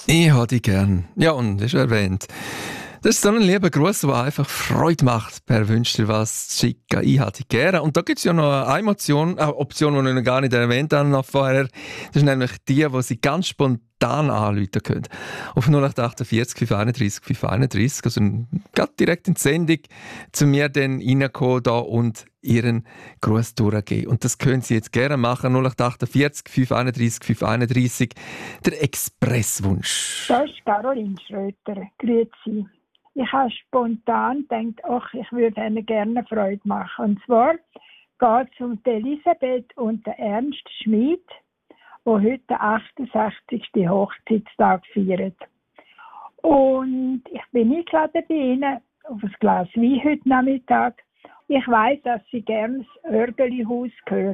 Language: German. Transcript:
Ich habe dich gern. Ja, und ist erwähnt. Das ist so ein lieber Gruß, der einfach Freude macht, per Wünsch dir was zu schicken. Ich habe dich gerne. Und da gibt es ja noch eine Option, die ich noch gar nicht erwähnt habe noch vorher. Das ist nämlich die sie ganz spontan anrufen können. Auf 0848 531 531. Also gerade direkt in die Sendung zu mir dann reinkommen da und ihren Gruß durchgeben. Und das können Sie jetzt gerne machen. 0848 531 531. Der Expresswunsch. Das ist Caroline Schröter. Grüezi. Ich habe spontan gedacht, ach, ich würde ihnen gerne Freude machen. Und zwar geht es um die Elisabeth und den Ernst Schmid, die heute den 68. Hochzeitstag feiern. Und ich bin eingeladen bei ihnen auf ein Glas Wein heute Nachmittag. Ich weiss, dass sie gerne das Örgelihaus hören.